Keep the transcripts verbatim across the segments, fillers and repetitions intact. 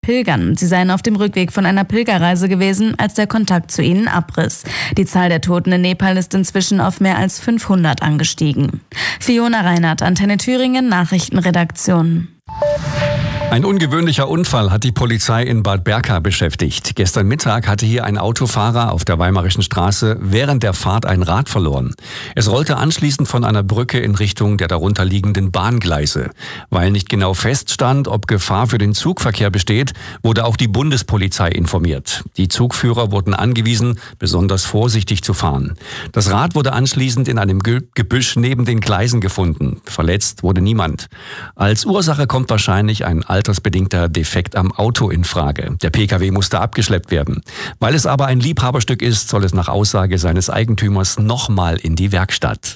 Pilgern. Sie seien auf dem Rückweg von einer Pilgerreise gewesen, als der Kontakt zu ihnen abriss. Die Zahl der Toten in Nepal ist inzwischen auf mehr als fünfhundert angestiegen. Fiona Reinhardt, Antenne Thüringen, Nachrichtenredaktion. Ein ungewöhnlicher Unfall hat die Polizei in Bad Berka beschäftigt. Gestern Mittag hatte hier ein Autofahrer auf der Weimarischen Straße während der Fahrt ein Rad verloren. Es rollte anschließend von einer Brücke in Richtung der darunter liegenden Bahngleise. Weil nicht genau feststand, ob Gefahr für den Zugverkehr besteht, wurde auch die Bundespolizei informiert. Die Zugführer wurden angewiesen, besonders vorsichtig zu fahren. Das Rad wurde anschließend in einem Gebüsch neben den Gleisen gefunden. Verletzt wurde niemand. Als Ursache kommt wahrscheinlich ein altersbedingter Defekt am Auto in Frage. Der Pkw musste abgeschleppt werden. Weil es aber ein Liebhaberstück ist, soll es nach Aussage seines Eigentümers nochmal in die Werkstatt.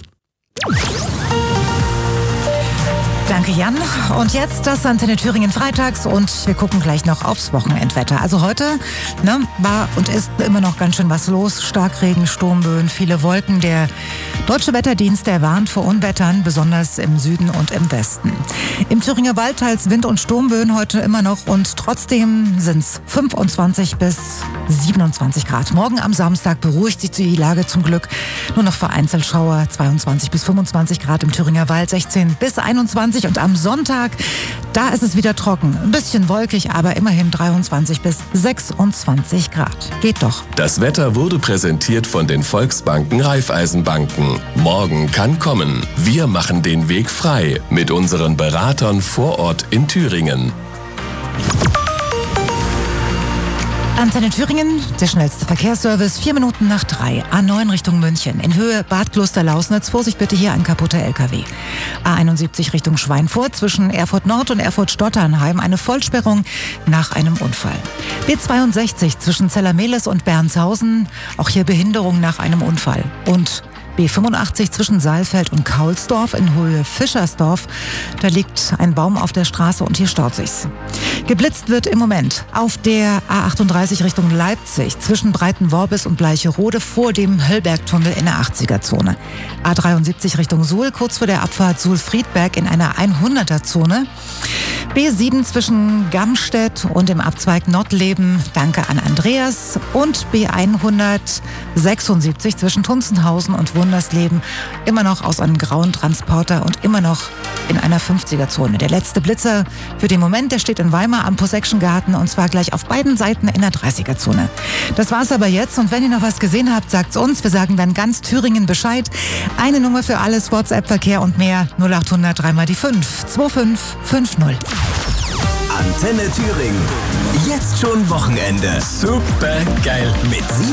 Danke, Jan. Und jetzt das Antenne Thüringen freitags und wir gucken gleich noch aufs Wochenendwetter. Also heute ne, war und ist immer noch ganz schön was los. Starkregen, Sturmböen, viele Wolken. Der Deutsche Wetterdienst, der warnt vor Unwettern, besonders im Süden und im Westen. Im Thüringer Wald teils Wind- und Sturmböen heute immer noch und trotzdem sind es fünfundzwanzig bis siebenundzwanzig Grad. Morgen am Samstag beruhigt sich die Lage zum Glück. Nur noch vereinzelt Schauer, zweiundzwanzig bis fünfundzwanzig Grad im Thüringer Wald, sechzehn bis einundzwanzig. Und am Sonntag, da ist es wieder trocken. Ein bisschen wolkig, aber immerhin dreiundzwanzig bis sechsundzwanzig Grad. Geht doch. Das Wetter wurde präsentiert von den Volksbanken Raiffeisenbanken. Morgen kann kommen. Wir machen den Weg frei mit unseren Beratern vor Ort in Thüringen. Antenne Thüringen, der schnellste Verkehrsservice, vier Minuten nach drei. A neun Richtung München, in Höhe Bad Kloster-Lausnitz. Vorsicht bitte, hier ein kaputter L K W. A einundsiebzig Richtung Schweinfurt, zwischen Erfurt Nord und Erfurt-Stotternheim, eine Vollsperrung nach einem Unfall. B zweiundsechzig zwischen Zellermehlis und Bernshausen, auch hier Behinderung nach einem Unfall. Und B fünfundachtzig zwischen Saalfeld und Kaulsdorf in Höhe Fischersdorf. Da liegt ein Baum auf der Straße und hier staut sich's. Geblitzt wird im Moment auf der A achtunddreißig Richtung Leipzig zwischen Breitenworbis und Bleicherode vor dem Höllbergtunnel in der achtziger-Zone. A dreiundsiebzig Richtung Suhl kurz vor der Abfahrt Suhl-Friedberg in einer hunderter-Zone. B sieben zwischen Gamstedt und dem Abzweig Nottleben. Danke an Andreas. Und B hundertsechsundsiebzig zwischen Tunzenhausen und Wundersleben. Immer noch aus einem grauen Transporter und immer noch in einer fünfziger-Zone. Der letzte Blitzer für den Moment, der steht in Weimar am Possession-Garten und zwar gleich auf beiden Seiten in der dreißiger-Zone. Das war's aber jetzt und wenn ihr noch was gesehen habt, sagt's uns. Wir sagen dann ganz Thüringen Bescheid. Eine Nummer für alles, WhatsApp-Verkehr und mehr. null achthundert drei mal die fünf zwei fünf fünf null. Antenne Thüringen. Jetzt schon Wochenende. Super geil. Mit sieben